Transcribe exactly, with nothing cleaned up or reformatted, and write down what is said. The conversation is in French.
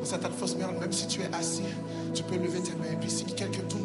cette atmosphère, même si tu es assis, tu peux lever tes mains. Et puis si quelqu'un, tout